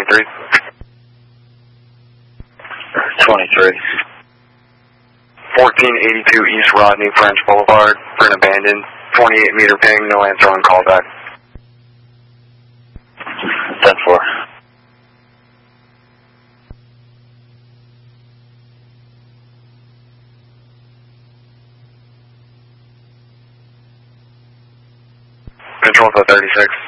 23. 23. 1482 East Rodney French Boulevard for an abandoned 28-meter ping, no answer on callback. 10-4. Control for 36.